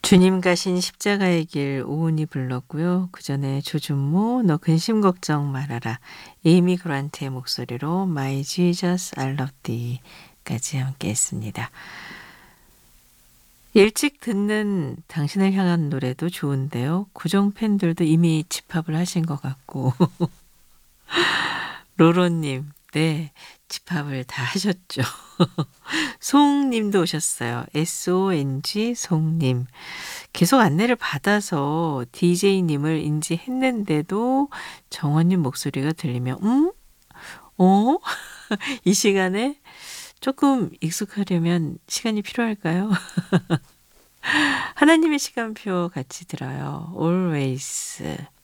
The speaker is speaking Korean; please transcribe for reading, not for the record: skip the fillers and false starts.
주님 가신 십자가의 길 오은이 불렀고요. 그전에 조준모 너 근심 걱정 말아라. 에이미 그란트의 목소리로 My Jesus I Love Thee까지 함께 했습니다. 일찍 듣는 당신을 향한 노래도 좋은데요. 구정 팬들도 이미 집합을 하신 것 같고 로로님 네 집합을 다 하셨죠. 송님도 오셨어요. SONG 송님. 계속 안내를 받아서 DJ님을 인지했는데도 정원님 목소리가 들리면 어? 이 시간에 조금 익숙하려면 시간이 필요할까요? 하나님의 시간표 같이 들어요. Always.